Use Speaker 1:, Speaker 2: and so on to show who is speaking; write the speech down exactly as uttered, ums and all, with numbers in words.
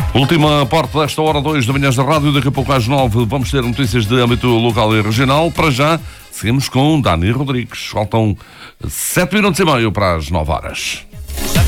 Speaker 1: Última parte desta hora dois da manhã da rádio. Daqui a pouco às nove vamos ter notícias de âmbito local e regional. Para já, seguimos com Dani Rodrigues. Faltam sete minutos e meio para as nove horas.